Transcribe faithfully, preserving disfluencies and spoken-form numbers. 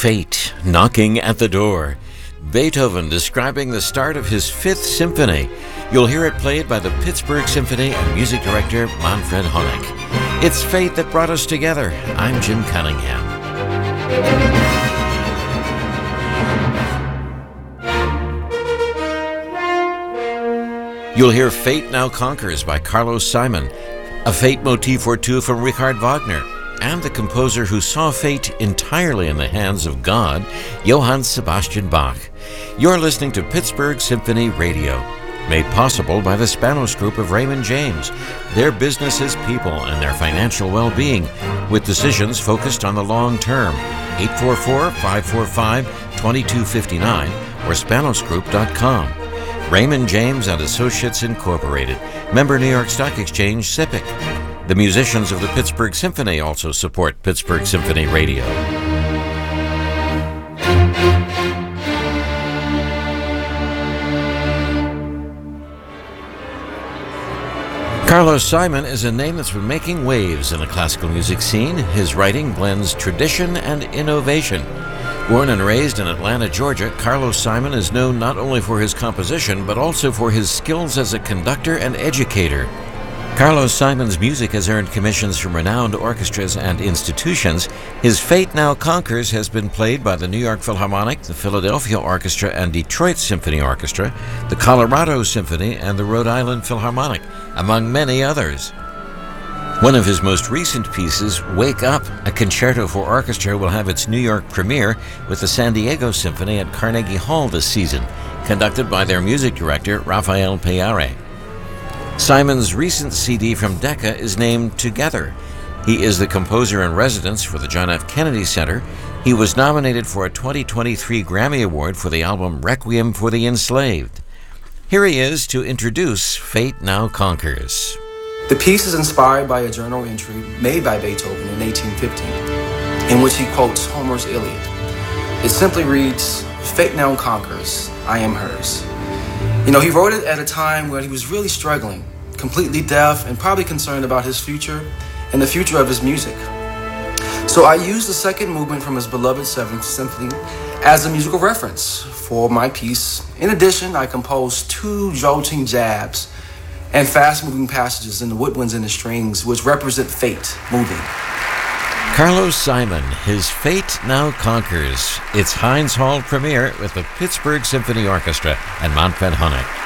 Fate knocking at the door. Beethoven describing the start of his Fifth Symphony. You'll hear it played by the Pittsburgh Symphony and music director Manfred Honeck. It's fate that brought us together. I'm Jim Cunningham. You'll hear Fate Now Conquers by Carlos Simon, a fate motif or two from Richard Wagner, and the composer who saw fate entirely in the hands of God, Johann Sebastian Bach. You're listening to Pittsburgh Symphony Radio, made possible by the Spanos Group of Raymond James, their businesses, people, and their financial well-being, with decisions focused on the long term. eight four four, five four five, two two five nine or spanos group dot com. Raymond James and Associates Incorporated, member New York Stock Exchange, S I P C. The musicians of the Pittsburgh Symphony also support Pittsburgh Symphony Radio. Carlos Simon is a name that's been making waves in the classical music scene. His writing blends tradition and innovation. Born and raised in Atlanta, Georgia, Carlos Simon is known not only for his composition, but also for his skills as a conductor and educator. Carlos Simon's music has earned commissions from renowned orchestras and institutions. His Fate Now Conquers has been played by the New York Philharmonic, the Philadelphia Orchestra and Detroit Symphony Orchestra, the Colorado Symphony, and the Rhode Island Philharmonic, among many others. One of his most recent pieces, Wake Up, a concerto for orchestra, will have its New York premiere with the San Diego Symphony at Carnegie Hall this season, conducted by their music director, Rafael Payare. Simon's recent C D from Decca is named Together. He is the composer in residence for the John F. Kennedy Center. He was nominated for a twenty twenty-three Grammy Award for the album Requiem for the Enslaved. Here he is to introduce Fate Now Conquers. The piece is inspired by a journal entry made by Beethoven in eighteen fifteen, in which he quotes Homer's Iliad. It simply reads, "Fate now conquers, I am hers." You know, he wrote it at a time where he was really struggling, completely deaf, and probably concerned about his future and the future of his music. So I used the second movement from his beloved Seventh Symphony as a musical reference for my piece. In addition, I composed two jolting jabs and fast-moving passages in the woodwinds and the strings, which represent fate moving. Carlos Simon, his Fate Now Conquers. It's Heinz Hall premiere with the Pittsburgh Symphony Orchestra and Manfred Honeck.